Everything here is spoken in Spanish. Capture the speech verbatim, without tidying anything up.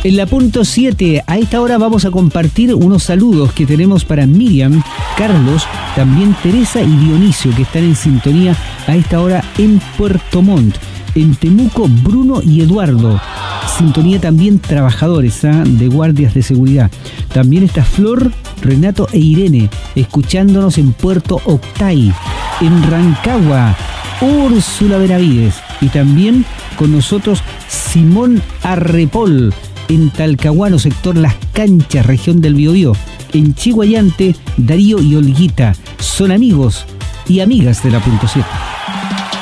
En la punto siete, a esta hora vamos a compartir unos saludos que tenemos para Miriam, Carlos, también Teresa y Dionisio, que están en sintonía a esta hora en Puerto Montt. En Temuco, Bruno y Eduardo. Sintonía también trabajadores, ¿eh? de guardias de seguridad. También está Flor, Renato e Irene, escuchándonos en Puerto Octay. En Rancagua, Úrsula Benavides. Y también con nosotros Simón Arrepol, en Talcahuano, sector Las Canchas, región del Biobío. En Chiguayante, Darío y Olguita. Son amigos y amigas de la punto siete.